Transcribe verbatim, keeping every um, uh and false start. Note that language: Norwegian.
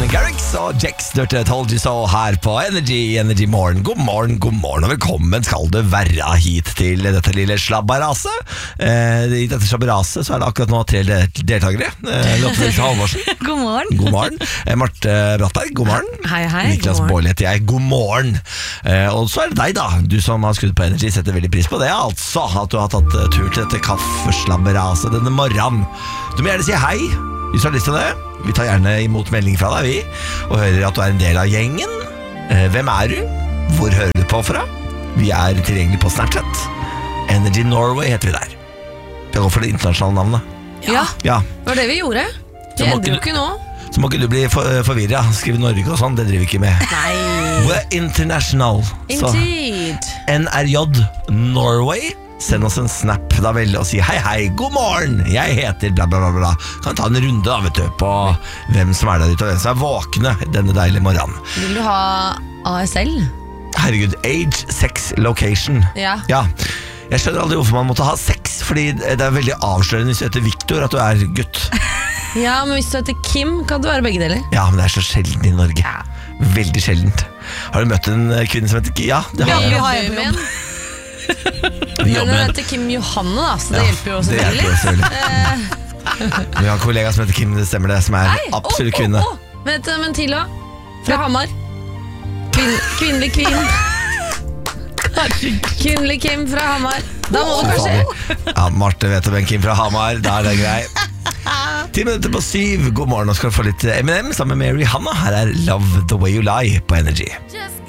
Garrix og Jex dørte Told You So her på Energy, Energy Morgen. God morgen, god morgen og velkommen skal du være hit til dette lille slabberaset. Eh, I dette slabberaset så er det akkurat nå tre deltakere. Eh, Lotte Halvorsen. God morgen. God morgen. Eh, Marte Brattberg, god morgen. Hei, hei. Niklas Baarli heter jeg, god morgen. Eh, og så er det deg da, du som har skrudd på Energy, setter veldig pris på det. Altså at du har tatt uh, tur til dette kaffeslabberaset denne morgenen. Du må gjerne si hei hvis du har lyst til det. Vi tar gjerne imot melding fra deg, vi, og hører at du er en del av gjengen. eh, Hvem er du? Hvor hører du på fra? Vi er tilgjengelig på Snapchat. Energy Norway heter vi der. Vi går for det internasjonale navnet. Ja, Ja, det var det vi gjorde. Så Det må endrer jo ikke ikke nå. så må ikke du bli for, forvirret. Skrive Norge og sånn, det driver vi ikke med. Nei. We're international. Så Indeed. N R J Norway. Send oss en snap da vel og si hei hei, god morgen, jeg heter bla bla bla bla. Kan ta en runde da vet du på hvem som er der ute og hvem som er våkne denne deilige morgenen. Vil du ha A S L? Herregud, age, sex, location. Ja. Ja, jeg skjønner aldri hvorfor man måtte ha sex, fordi det er veldig avslørende hvis du heter Victor at du er gutt. Ja, men hvis du heter Kim, kan det være begge deler. Ja, men det er så sjelden i Norge. Veldig sjeldent. Har du møtt en kvinne som heter Kim? Ja, det har Vi jeg. har jo med en. Vi Men jobber hun med en. heter Kim Johanne da, så det Ja, hjelper jo det hjelper jo selvfølgelig. selvfølgelig. Vi har en kollega som heter Kim, det stemmer det, som er Hei, absolutt å, kvinne. å, å. Men heter Mentila fra Hamar. Kvinn, kvinnelig kvinn. Kvinnelig Kim fra Hamar. Da må du kanskje. Ja, Marte vet om en Kim fra Hamar, da er det grei. Ti minutter på syv, god morgen, og skal du få litt Eminem sammen med Rihanna. Her er Love The Way You Lie på Energy.